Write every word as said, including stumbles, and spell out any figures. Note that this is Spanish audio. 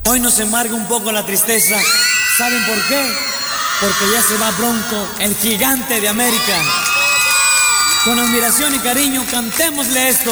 Hoy nos embarga un poco la tristeza. ¿Saben por qué? Porque ya se va Bronco, el gigante de América. Con admiración y cariño, cantémosle esto.